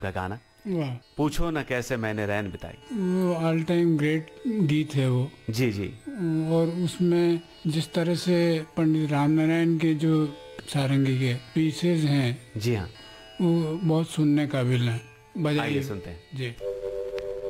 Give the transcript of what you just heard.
का गाना वाह, पूछो न कैसे मैंने रैन बिताई। वो ऑल टाइम ग्रेट गीत है वो। जी जी। और उसमें जिस तरह से पंडित रामनारायण के जो सारंगी के पीसेज हैं जी हाँ, वो बहुत सुनने काबिल हैं। आइए बजाइए सुनते हैं। जी।